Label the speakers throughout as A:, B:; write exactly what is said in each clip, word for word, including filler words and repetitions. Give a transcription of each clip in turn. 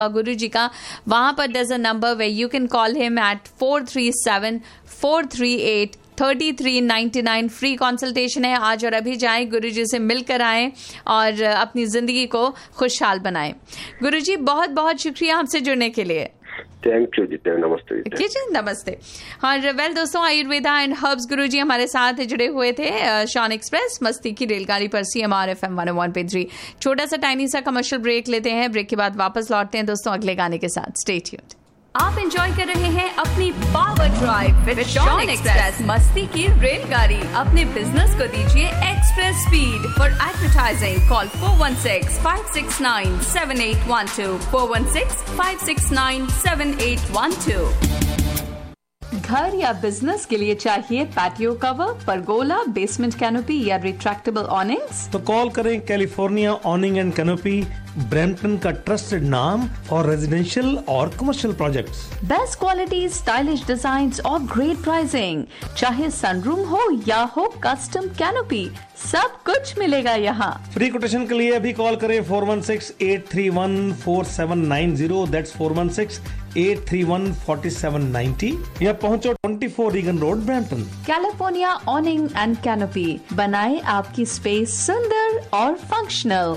A: गुरु जी का, वहाँ पर there's a number where you can call him at four three seven four three eight thirty three ninety nine. Free consultation है. आज और अभी जाएं, गुरु जी से मिलकर आएं और अपनी जिंदगी को खुशहाल बनाएं. गुरु जी बहुत बहुत शुक्रिया हमसे जुड़ने के लिए.
B: थैंक यू जी. नमस्ते
A: जी जी नमस्ते. और वेल दोस्तों, आयुर्वेदा एंड हर्ब्स गुरु जी हमारे साथ जुड़े हुए थे शॉन एक्सप्रेस मस्ती की रेलगाड़ी पर C M R F M one ओ वन पॉइंट थ्री. छोटा सा टाइनी सा कमर्शियल ब्रेक लेते हैं. ब्रेक के बाद वापस लौटते हैं दोस्तों अगले गाने के साथ. Stay tuned. आप एंजॉय कर रहे हैं अपनी power drive with Shawn express मस्ती की रेलगाड़ी. अपने बिजनेस को दीजिए express speed. For advertising call four one six five six nine seven eight one two four one six five six nine seven eight one two. घर या business के लिए चाहिए patio cover, pergola, basement canopy या retractable ऑनिंग्स?
C: तो call करें California ऑनिंग and canopy, Brampton का trusted नाम और रेजिडेंशियल और commercial projects.
A: Best quality, stylish designs और ग्रेट प्राइसिंग. चाहे सनरूम हो या हो कस्टम कैनोपी, सब कुछ मिलेगा यहाँ.
C: फ्री कोटेशन के लिए अभी कॉल करें four one six eight three one four seven nine zero. That's four one six eight three one four seven nine zero. या पहुंचो twenty four Regan road, Brampton.
A: California ऑनिंग and canopy बनाए आपकी space सुंदर और functional.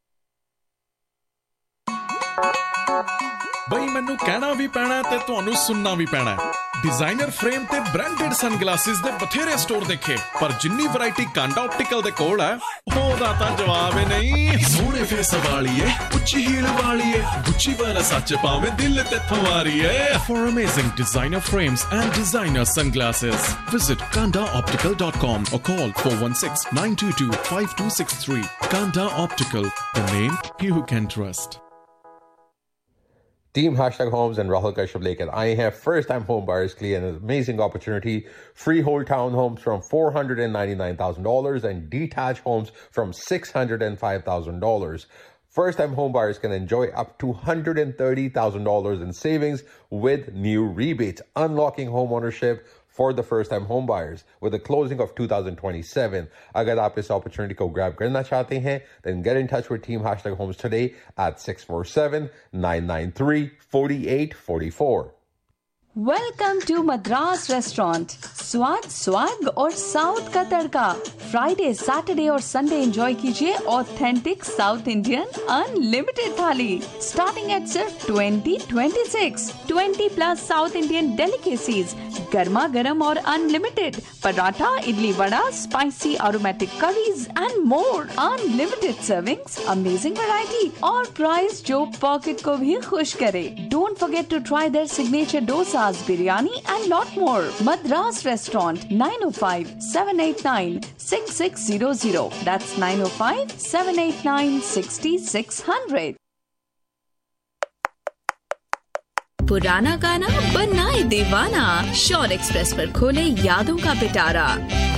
D: ਬਈ ਮੈਨੂੰ ਕਹਿਣਾ ਵੀ ਪੈਣਾ ਤੇ ਤੁਹਾਨੂੰ ਸੁਣਨਾ ਵੀ ਪੈਣਾ. ਡਿਜ਼ਾਈਨਰ ਫਰੇਮ ਤੇ ਬ੍ਰਾਂਡਡ ਸਨਗਲਾਸਿਸ ਦੇ ਬਥੇਰੇ ਸਟੋਰ ਦੇਖੇ, ਪਰ ਜਿੰਨੀ ਵੈਰਾਈਟੀ ਕਾਂਡਾ ਆਪਟੀਕਲ ਦੇ ਕੋਲ ਹੈ ਉਹਦਾ ਤਾਂ ਜਵਾਬ ਹੀ ਨਹੀਂ. ਸੋਹਣੇ ਫੇਸ ਵਾਲੀਏ, ਉੱਚੀ ਹੀਲ ਵਾਲੀਏ, ਗੁੱਚੀ ਵਾਲਾ ਸੱਚ ਪਾਵੇਂ ਦਿਲ ਤੇ ਥਵਾਰੀਏ. For amazing designer frames and designer sunglasses, visit kanda optical dot com or call four one six nine two two five two six three. Kanda Optical, the name you can trust.
E: Team Hashtag Homes and Rahul Kashyap Lake and I have first-time home buyers के लिए an amazing opportunity. Freehold townhomes from four hundred ninety-nine thousand dollars and detached homes from six hundred five thousand dollars. First-time home buyers can enjoy up to one hundred thirty thousand dollars in savings with new rebates, unlocking home ownership for the first-time home buyers with the closing of two thousand twenty-seven. Agar aap is opportunity ko grab karna chahte hain, then get in touch with Team Hashtag Homes today at six four seven nine nine three four eight four four.
A: Welcome to Madras restaurant. स्वाद स्वाद और south का तड़का. Friday, Saturday और Sunday enjoy कीजिए authentic south Indian unlimited थाली starting at सिर्फ twenty twenty six. Twenty plus south Indian delicacies, गर्मा गर्म और unlimited. Paratha, idli vada, spicy aromatic curries and more. Unlimited servings, amazing variety और प्राइस जो पॉकेट को भी खुश करे. Don't forget to try there signature dosa, biryani and lot more. Madras Restaurant, nine oh five seven eight nine six six zero zero. That's nine oh five seven eight nine six six zero zero. पुराना गाना बनाए दीवाना. Shawn express पर खोले यादों का पिटारा.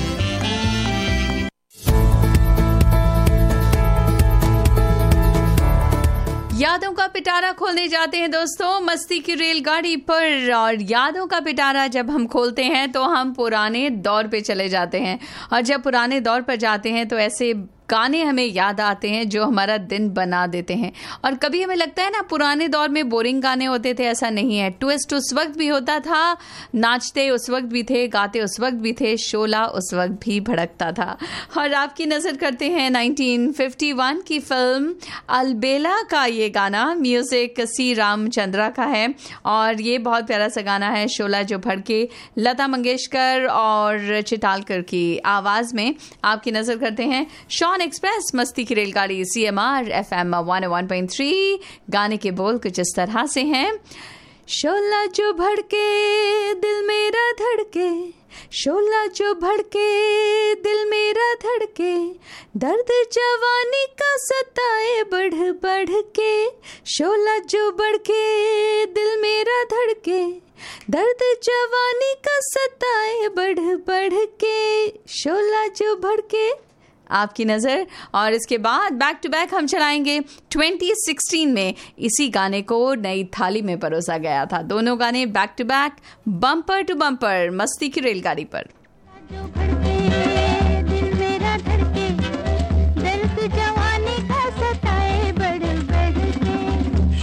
A: यादों का पिटारा खोलने जाते हैं दोस्तों मस्ती की रेलगाड़ी पर. और यादों का पिटारा जब हम खोलते हैं तो हम पुराने दौर पे चले जाते हैं. और जब पुराने दौर पर जाते हैं तो ऐसे गाने हमें याद आते हैं जो हमारा दिन बना देते हैं. और कभी हमें लगता है ना पुराने दौर में बोरिंग गाने होते थे, ऐसा नहीं है. ट्विस्ट उस वक्त भी होता था, नाचते उस वक्त भी थे, गाते उस वक्त भी थे, शोला उस वक्त भी भड़कता था. और आपकी नजर करते हैं नाइनटीन फिफ्टी वन की फिल्म अलबेला का ये गाना. म्यूजिक सी रामचंद्रा का है और ये बहुत प्यारा सा गाना है. शोला जो भड़के, लता मंगेशकर और चितालकर की आवाज में. आपकी नजर करते हैं शॉन एक्सप्रेस मस्ती की रेलगाड़ी C M R F M one ओ वन पॉइंट थ्री. गाने के बोल कुछ इस तरह से हैं. शोला जो भड़के दिल मेरा धड़के, शोला जो भड़के दिल मेरा धड़के, दर्द जवानी का सताए बढ़ बढ़ के. शोला जो भड़के दिल मेरा धड़के, दर्द जवानी का सताए बढ़ बढ़ के. शोला जो भड़के. आपकी नजर. और इसके बाद बैक टू बैक हम चलाएंगे ट्वेंटी सिक्सटीन में. इसी गाने को नई थाली में परोसा गया था. दोनों गाने back to back, bumper to bumper मस्ती की रेलगाड़ी पर.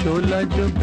F: शोला जो